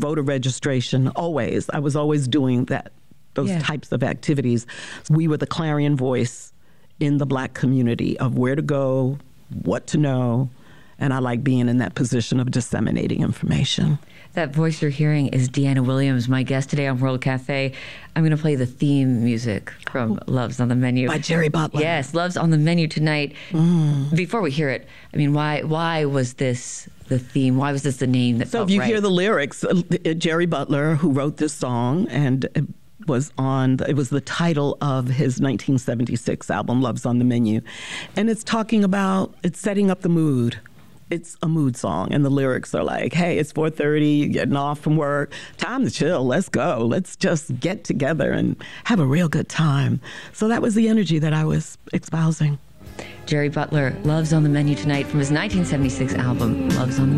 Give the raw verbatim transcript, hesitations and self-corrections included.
voter registration, always. I was always doing that, those Yeah. types of activities. We were the clarion voice in the Black community of where to go, what to know, and I like being in that position of disseminating information. That voice you're hearing is Deanna Williams, my guest today on World Cafe. I'm going to play the theme music from Love's on the Menu. By Jerry Butler. Yes, Love's on the Menu tonight. Mm. Before we hear it, I mean, why why was this the theme? Why was this the name that So felt if you right? hear the lyrics, uh, Jerry Butler, who wrote this song, and it was on, it was the title of his nineteen seventy-six album, Love's on the Menu. And it's talking about, it's setting up the mood. It's a mood song, and the lyrics are like, hey, it's four thirty, you're getting off from work, time to chill, let's go. Let's just get together and have a real good time. So that was the energy that I was espousing. Jerry Butler, Love's on the Menu tonight from his nineteen seventy-six album, Love's on the Menu.